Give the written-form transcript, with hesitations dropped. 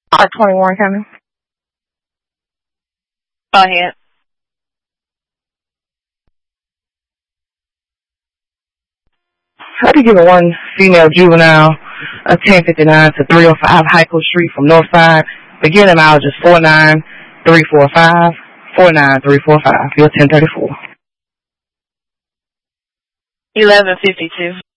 R21 coming. Go ahead. I be giving one female juvenile a 1059 to 305 Highcourt Street from Northside. Beginning mileage is 49345. 49345. Bill 1034. 1152.